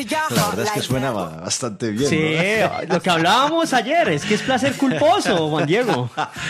La verdad es que suena bastante bien, Sí, ¿no? lo que hablábamos ayer, es que es placer culposo, Juan Diego.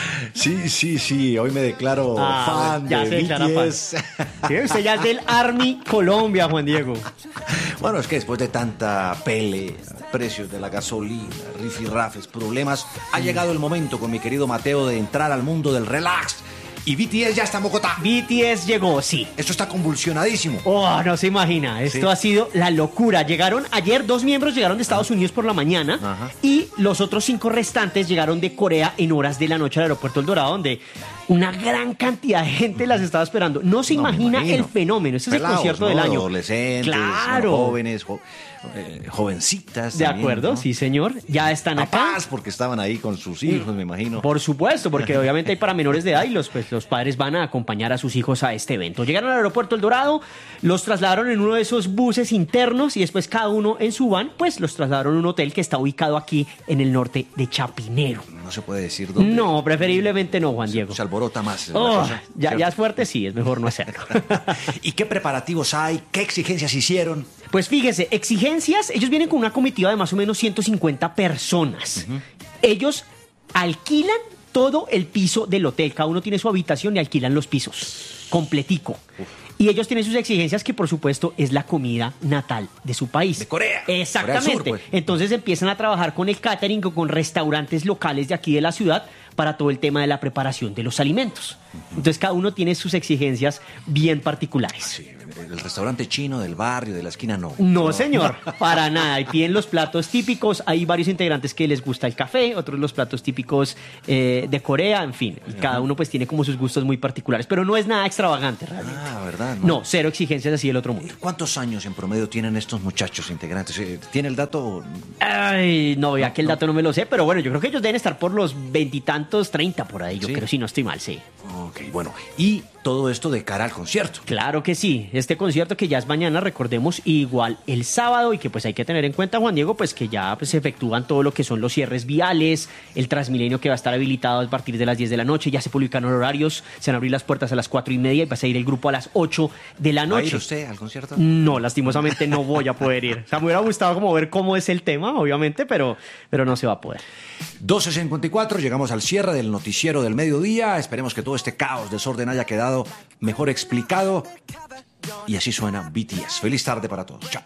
Sí, hoy me declaro fan ya de se declara fan. BTS. Sí, usted ya es del Army Colombia, Juan Diego. Bueno, es que después de tanta pelea, precios de la gasolina, rifirrafes, problemas, ha llegado el momento con mi querido Mateo de entrar al mundo del relax. Y BTS ya está en Bogotá. BTS llegó, sí. Esto está convulsionadísimo. Oh, no se imagina, esto Sí. ha sido la locura. Llegaron ayer, 2 miembros llegaron de Estados Unidos por la mañana. Ajá. Y los otros 5 restantes llegaron de Corea en horas de la noche al aeropuerto El Dorado, donde una gran cantidad de gente las estaba esperando. No se No, me imagina imagino. el fenómeno. Este es el Pelados, concierto ¿no? del año. Adolescentes, Claro. jóvenes, jovencitas. De también, acuerdo, ¿no? sí, señor. Ya están acá. Papás, porque estaban ahí con sus hijos, me imagino. Por supuesto, porque obviamente hay para menores de edad y los padres van a acompañar a sus hijos a este evento. Llegaron al aeropuerto El Dorado, los trasladaron en uno de esos buses internos y después cada uno en su van, pues los trasladaron a un hotel que está ubicado aquí en el norte de Chapinero. No se puede decir dónde. No, preferiblemente no, Juan Diego. Se alborota más. la Oh, cosa, ya ¿cierto? es fuerte, sí, es mejor no hacerlo. ¿Y qué preparativos hay? ¿Qué exigencias hicieron? Pues fíjese, exigencias, ellos vienen con una comitiva de más o menos 150 personas. Ellos alquilan todo el piso del hotel, cada uno tiene su habitación y alquilan los pisos, completico. Y ellos tienen sus exigencias que por supuesto es la comida natal de su país. De Corea. Exactamente. Corea del Sur, pues. Entonces empiezan a trabajar con el catering o con restaurantes locales de aquí de la ciudad para todo el tema de la preparación de los alimentos. Entonces cada uno tiene sus exigencias bien particulares. Sí, el restaurante chino del barrio, de la esquina, no. No, señor, para nada. Y piden los platos típicos. Hay varios integrantes que les gusta el café, otros los platos típicos de Corea, en fin. Y cada uno pues tiene como sus gustos muy particulares. Pero no es nada extravagante realmente. Ah, ¿verdad? No, cero exigencias así del otro mundo. ¿Cuántos años en promedio tienen estos muchachos integrantes? ¿Tiene el dato? Ay, no, ya que el dato no me lo sé, pero bueno, yo creo que ellos deben estar por los 20 y tantos, 30 por ahí. Yo ¿Sí? creo, si no estoy mal, sí. Ok, bueno. Y todo esto de cara al concierto. Claro que sí. Este concierto que ya es mañana, recordemos, igual el sábado, y que pues hay que tener en cuenta, Juan Diego, pues que ya pues, se efectúan todo lo que son los cierres viales, el Transmilenio que va a estar habilitado a partir de las 10 de la noche, ya se publicaron horarios, se van a abrir las puertas a las 4:30 y va a salir el grupo a las 8 de la ¿Va a ir noche. usted al concierto? No, lastimosamente no voy a poder ir. O sea, me hubiera gustado como ver cómo es el tema, obviamente, pero no se va a poder. 12:54, llegamos al cierre del noticiero del mediodía. Esperemos que todo este caos, desorden haya quedado mejor explicado. Y así suena BTS. Feliz tarde para todos. Chao.